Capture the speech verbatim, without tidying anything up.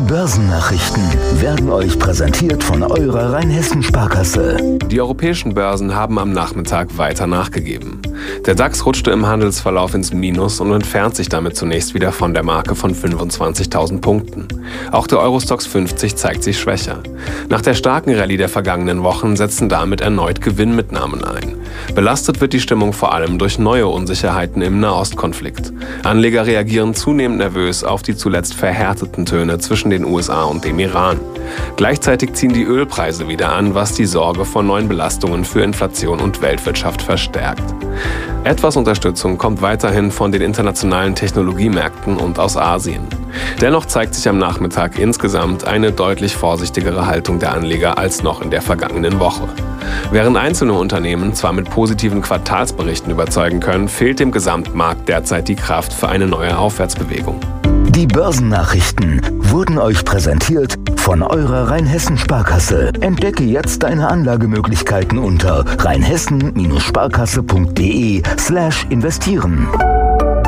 Börsennachrichten werden euch präsentiert von eurer Rheinhessen-Sparkasse. Die europäischen Börsen haben am Nachmittag weiter nachgegeben. Der DAX rutschte im Handelsverlauf ins Minus und entfernt sich damit zunächst wieder von der Marke von fünfundzwanzigtausend Punkten. Auch der Eurostoxx fünfzig zeigt sich schwächer. Nach der starken Rallye der vergangenen Wochen setzen damit erneut Gewinnmitnahmen ein. Belastet wird die Stimmung vor allem durch neue Unsicherheiten im Nahostkonflikt. Anleger reagieren zunehmend nervös auf die zuletzt verhärteten Töne zwischen den U S A und dem Iran. Gleichzeitig ziehen die Ölpreise wieder an, was die Sorge vor neuen Belastungen für Inflation und Weltwirtschaft verstärkt. Etwas Unterstützung kommt weiterhin von den internationalen Technologiemärkten und aus Asien. Dennoch zeigt sich am Nachmittag insgesamt eine deutlich vorsichtigere Haltung der Anleger als noch in der vergangenen Woche. Während einzelne Unternehmen zwar mit positiven Quartalsberichten überzeugen können, fehlt dem Gesamtmarkt derzeit die Kraft für eine neue Aufwärtsbewegung. Die Börsennachrichten wurden euch präsentiert von eurer Rheinhessen-Sparkasse. Entdecke jetzt deine Anlagemöglichkeiten unter rheinhessen Sparkasse punkt de slash investieren.